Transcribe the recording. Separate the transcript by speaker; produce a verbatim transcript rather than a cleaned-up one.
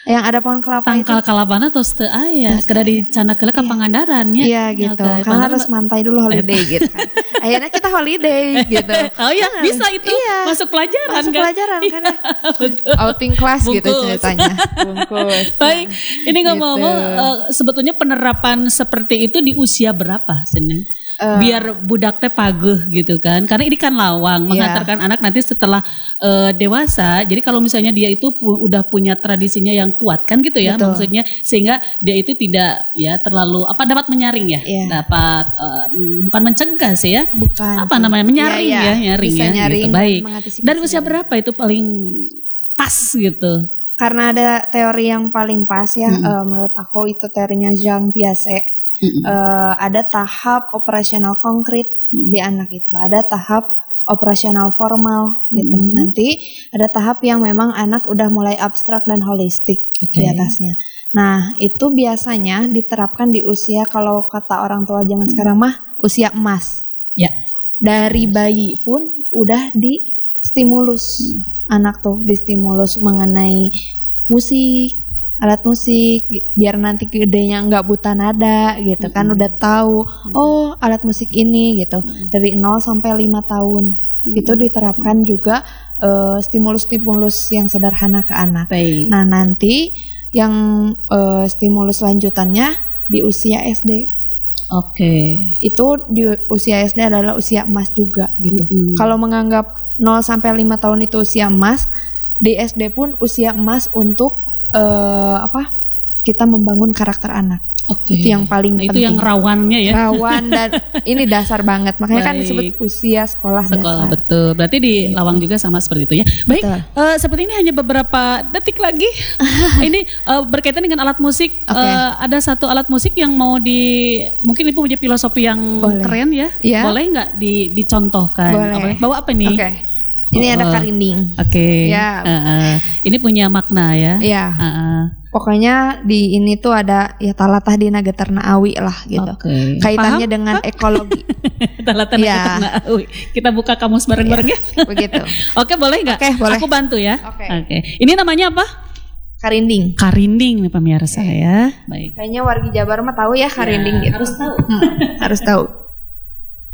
Speaker 1: yang ada pohon kelapa
Speaker 2: tangkal
Speaker 1: itu.
Speaker 2: kalabana atau teu aya, kada dicana keula ka Pangandaran nya.
Speaker 1: Iya gitu. Okay. Karena harus mantai dulu holiday gitu kan. Akhirnya kita holiday gitu.
Speaker 2: Oh iya,
Speaker 1: kan?
Speaker 2: bisa itu iya. masuk pelajaran
Speaker 1: masuk
Speaker 2: kan.
Speaker 1: pelajaran
Speaker 2: iya,
Speaker 1: kan. Outing class gitu ceritanya. Bungkus.
Speaker 2: Baik, ini ngomong-ngomong gitu. uh, sebetulnya penerapan seperti itu di usia berapa, Seneng? Uh, biar budak teh pageuh gitu kan, karena ini kan lawang yeah. mengantarkan anak nanti setelah uh, dewasa. Jadi kalau misalnya dia itu pu- udah punya tradisinya yang kuat kan gitu ya. Betul. Maksudnya sehingga dia itu tidak ya terlalu apa dapat menyaring ya, yeah. dapat uh, bukan mencegah sih ya,
Speaker 1: bukan
Speaker 2: apa namanya menyaring yeah, yeah. ya, nyaring
Speaker 1: bisa
Speaker 2: ya,
Speaker 1: nyaring
Speaker 2: gitu. Baik. Dan usia
Speaker 1: nyaring.
Speaker 2: berapa itu paling pas gitu?
Speaker 1: Karena ada teori yang paling pas ya, hmm. uh, menurut aku itu teorinya Jean Piaget. Mm-hmm. Uh, ada tahap operasional konkret mm-hmm. di anak itu, ada tahap operasional formal gitu. Mm-hmm. Nanti ada tahap yang memang anak udah mulai abstrak dan holistik okay. di atasnya. Nah itu biasanya diterapkan di usia, kalau kata orang tua zaman mm-hmm. sekarang mah usia emas.
Speaker 2: Ya. Yeah.
Speaker 1: Dari bayi pun udah di stimulus mm-hmm. anak tuh, di stimulus mengenai musik, alat musik, biar nanti gedenya nggak buta nada gitu mm-hmm. kan, udah tahu oh alat musik ini gitu. Mm-hmm. Dari nol sampai lima tahun mm-hmm. itu diterapkan juga uh, stimulus-stimulus yang sederhana ke anak.
Speaker 2: Baik.
Speaker 1: Nah nanti yang uh, stimulus lanjutannya di usia S D.
Speaker 2: Oke. Okay.
Speaker 1: Itu di usia S D adalah usia emas juga gitu. Mm-hmm. Kalau menganggap nol sampai lima tahun itu usia emas, di S D pun usia emas untuk Uh, apa kita membangun karakter anak. Okay. Itu yang paling
Speaker 2: nah,
Speaker 1: penting.
Speaker 2: Itu yang rawannya ya.
Speaker 1: Rawan dan ini dasar banget. Makanya Baik. kan disebut usia sekolah,
Speaker 2: sekolah dasar. Betul. Berarti di gitu. Lawang juga sama seperti itu ya. Baik. Uh, seperti ini hanya beberapa detik lagi. Ini uh, berkaitan dengan alat musik. Okay. Uh, ada satu alat musik yang mau di mungkin Ibu punya filosofi yang Boleh. keren ya. ya. Boleh nggak di, dicontohkan?
Speaker 1: Boleh.
Speaker 2: Apa, bawa apa nih?
Speaker 1: Okay. Ini oh, ada karinding.
Speaker 2: Oke. Okay.
Speaker 1: Ya.
Speaker 2: Uh, uh. Ini punya makna ya.
Speaker 1: Iya. Uh, uh. Pokoknya di ini tuh ada ya talatah dina geterna awi lah gitu. Okay. Kaitannya Paham? dengan ekologi. Talatah dina
Speaker 2: ya. geterna awi. Kita buka kamus bareng-bareng ya.
Speaker 1: ya. Begitu.
Speaker 2: Oke, boleh nggak?
Speaker 1: Oke, boleh.
Speaker 2: Aku bantu ya.
Speaker 1: Oke.
Speaker 2: Okay. Okay. Ini namanya apa?
Speaker 1: Karinding.
Speaker 2: Karinding nih pemirsa ya. Baik.
Speaker 1: Kayaknya wargi Jabar mah tahu ya karinding
Speaker 2: ya,
Speaker 1: gitu.
Speaker 2: Harus tahu.
Speaker 1: Hmm, harus tahu.